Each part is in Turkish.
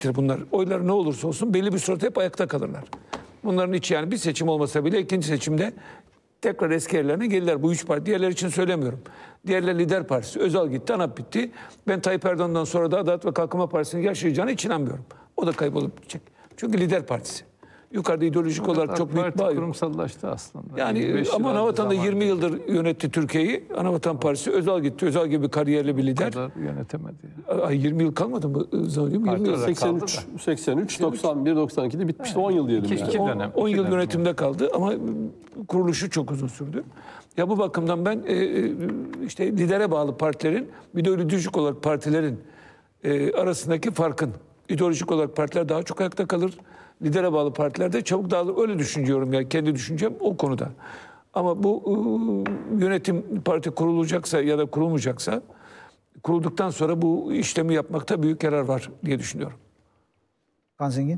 bunlar. Oylar ne olursa olsun belli bir sürede hep ayakta kalırlar. Bunların içi yani bir seçim olmasa bile ikinci seçimde tekrar eski yerlerine gelirler. Bu üç parti, diğerler için söylemiyorum. Diğerler lider partisi. Özal gitti, ANAP bitti. Ben Tayyip Erdoğan'dan sonra da Adalet ve Kalkınma Partisi'nin yaşayacağına hiç inanmıyorum. O da kaybolup gidecek. Çünkü lider partisi. Yukarıda ideolojik olarak çok büyük bağ yok. Kurumsallaştı aslında. Yani ama Anavatan da 20 yıldır yönetti Türkiye'yi. Anavatan Partisi, Özal gitti. Özal gibi kariyerli bir lider. Kadar yönetemedi. Ay 20 yıl kalmadı mı? 20 yıl. 83, 91, 92'de bitmişti. 10 yıl diyelim. İki dönem. 10 yıl yönetimde kaldı ama kuruluşu çok uzun sürdü. Ya bu bakımdan ben işte lidere bağlı partilerin bir de öyle düşük olarak partilerin arasındaki farkın, ideolojik olarak partiler daha çok ayakta kalır. Lidere bağlı partiler de çabuk dağılır. Öyle düşünüyorum yani kendi düşüncem o konuda. Ama bu yönetim parti kurulacaksa ya da kurulmayacaksa kurulduktan sonra bu işlemi yapmakta büyük yarar var diye düşünüyorum. Kan Zengin?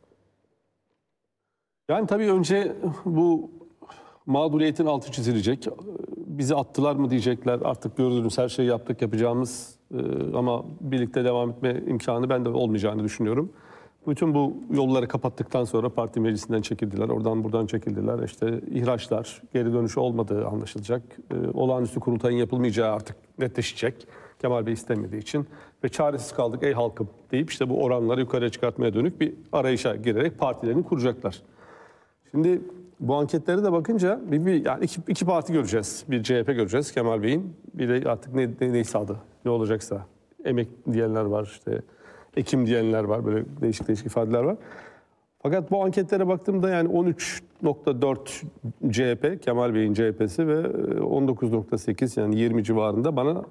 Yani tabii önce bu mağduriyetin altı çizilecek. Bizi attılar mı diyecekler. Artık gördüğünüz her şeyi yaptık, yapacağımız ama birlikte devam etme imkanı ben de olmayacağını düşünüyorum. Bütün bu yolları kapattıktan sonra parti meclisinden çekildiler. Oradan buradan çekildiler. İşte ihraçlar, geri dönüşü olmadığı anlaşılacak. Olağanüstü kurultayın yapılmayacağı artık netleşecek. Kemal Bey istemediği için. Ve çaresiz kaldık ey halkım deyip işte bu oranları yukarıya çıkartmaya dönük bir arayışa girerek partilerini kuracaklar. Şimdi bu anketlere de bakınca yani iki parti göreceğiz. Bir CHP göreceğiz Kemal Bey'in. Bir de artık neyse adı, ne olacaksa. Emek diyenler var işte. Ekim diyenler var, böyle değişik ifadeler var. Fakat bu anketlere baktığımda yani 13.4 CHP, Kemal Bey'in CHP'si ve 19.8 yani 20 civarında bana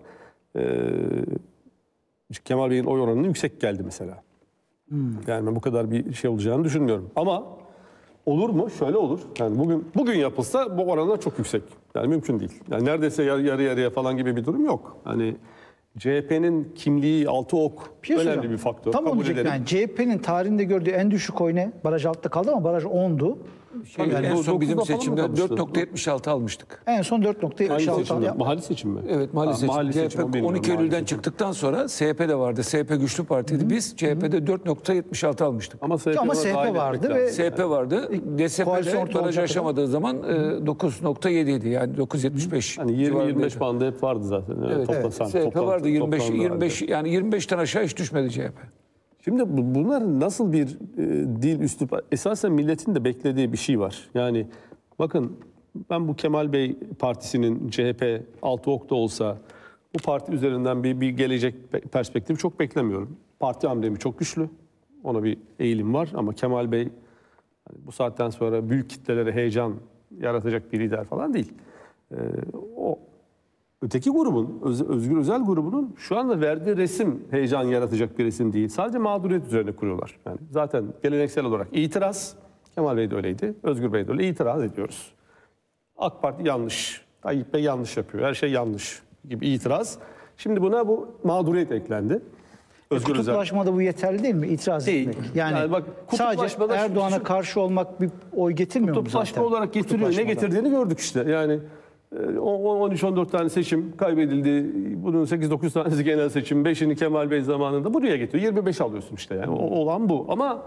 Kemal Bey'in oy oranının yüksek geldi mesela. Yani ben bu kadar bir şey olacağını düşünmüyorum. Ama olur mu? Şöyle olur. Yani bugün yapılsa bu oranlar çok yüksek. Yani mümkün değil. Yani neredeyse yarı yarıya falan gibi bir durum yok. Hani CHP'nin kimliği, altı ok önemli bir faktör. Tam onu diyecektim. Yani CHP'nin tarihinde gördüğü en düşük oy ne? Baraj altta kaldı ama baraj 10'du. Yani en son bizim 9'da falan seçimde kalmıştı. 4.76 almıştık. En son 4.76. Mahalli seçim mi? Evet, mahalli seçim. Mahalli seçim, CHP bilmiyorum, 12 Eylül'den mahalli çıktıktan sonra SHP de vardı. SHP güçlü partiydi. Biz CHP'de 4.76 almıştık. Ama SHP vardı ve SHP vardı. DSP'de baraj aşamadığı zaman 9.7 idi. Yani 9.75. Hani 20-25 bandı hep vardı zaten. Evet. SHP vardı 25 yani 25'ten aşağı hiç düşmedi CHP. Şimdi bunlar nasıl bir dil üslup? Esasen milletin de beklediği bir şey var. Yani bakın ben bu Kemal Bey Partisi'nin CHP altı okta olsa bu parti üzerinden bir gelecek perspektifi çok beklemiyorum. Parti amblemi çok güçlü. Ona bir eğilim var ama Kemal Bey bu saatten sonra büyük kitlelere heyecan yaratacak bir lider falan değil. O öteki grubun, Özgür Özel grubunun şu anda verdiği resim heyecan yaratacak bir resim değil. Sadece mağduriyet üzerine kuruyorlar. Yani zaten geleneksel olarak itiraz, Kemal Bey de öyleydi, Özgür Bey de öyle, itiraz ediyoruz. AK Parti yanlış, Tayyip Bey yanlış yapıyor, her şey yanlış gibi itiraz. Şimdi buna bu mağduriyet eklendi. Özgür kutuplaşmada bu yeterli değil mi? İtiraz değil. etmek. Yani bak, sadece Erdoğan'a karşı olmak bir oy getirmiyor mu zaten? Kutuplaşma olarak getiriyor. Ne getirdiğini gördük işte. Yani 13-14 tane seçim kaybedildi. Bunun 8-9 tanesi genel seçim. 5'ini Kemal Bey zamanında buraya getiriyor. 25 alıyorsun işte yani. Olan bu. Ama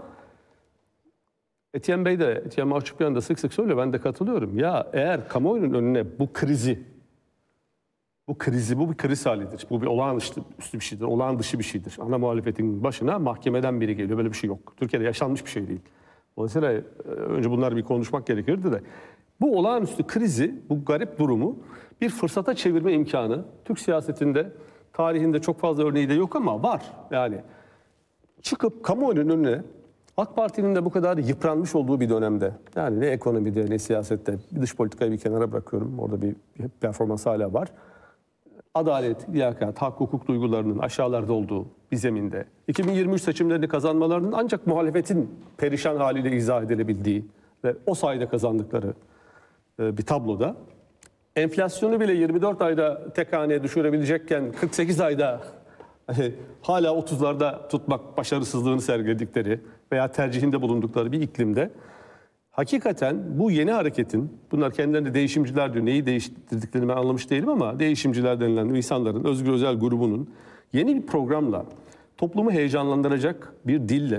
Etienne Mahçupyan da sık sık söylüyor. Ben de katılıyorum. Ya eğer kamuoyunun önüne bu bir kriz halidir. Bu bir olağanüstü bir şeydir. Olağan dışı bir şeydir. Ana muhalefetin başına mahkemeden biri geliyor. Böyle bir şey yok. Türkiye'de yaşanmış bir şey değil. Dolayısıyla önce bunları bir konuşmak gerekirdi de. Bu olağanüstü krizi, bu garip durumu bir fırsata çevirme imkanı Türk siyasetinde, tarihinde çok fazla örneği de yok ama var. Yani çıkıp kamuoyunun önüne AK Parti'nin de bu kadar yıpranmış olduğu bir dönemde, yani ne ekonomide ne siyasette, dış politikayı bir kenara bırakıyorum, orada bir performans hala var. Adalet, liyakat, hak, hukuk duygularının aşağılarda olduğu bir zeminde, 2023 seçimlerini kazanmalarının ancak muhalefetin perişan haliyle izah edilebildiği ve o sayede kazandıkları bir tabloda, enflasyonu bile 24 ayda tek haneye düşürebilecekken 48 ayda hala 30'larda tutmak başarısızlığını sergiledikleri veya tercihinde bulundukları bir iklimde hakikaten bu yeni hareketin, bunlar kendilerine değişimciler diyor, neyi değiştirdiklerini ben anlamış değilim ama değişimciler denilen insanların, Özgür Özel grubunun yeni bir programla toplumu heyecanlandıracak bir dille